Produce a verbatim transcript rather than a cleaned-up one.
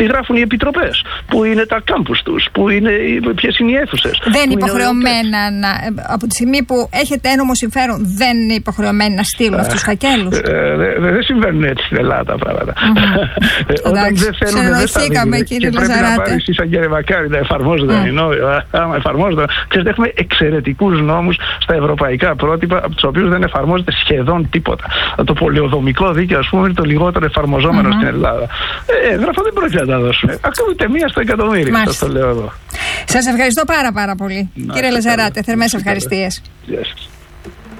Τι γράφουν οι επιτροπές, που είναι τα κάμπους τους, που είναι, ποιες είναι οι αίθουσες. Δεν είναι υποχρεωμένα να, από τη στιγμή που έχετε ένομο συμφέρον, δεν είναι υποχρεωμένοι να στείλουν αυτούς τους φακέλους. Ε, δεν δε συμβαίνουν έτσι στην Ελλάδα τα πράγματα. Mm-hmm. Όταν δεν θέλουν, δεν θα δίνουν. Και πρέπει να πάρεις εισαγγελία, μακάρι να εφαρμόζονται οι νόμοι. Άμα εφαρμόζονται. Ξέρετε, έχουμε εξαιρετικούς νόμους στα ευρωπαϊκά πρότυπα, από τους οποίους δεν εφαρμόζεται σχεδόν τίποτα. Το πολεοδομικό δίκαιο, ας πούμε, είναι το λιγότερο εφαρμοζόμενο mm-hmm. στην Ελλάδα. Ε, έγγραφα δεν πρόκειται να τα δώσουμε. Αυτό ούτε μία στο εκατομμύριο. Σας το λέω εδώ. Σας ευχαριστώ πάρα πάρα πολύ. Να, κύριε Λαζαράτε, θερμές ευχαριστίες. Γεια σας.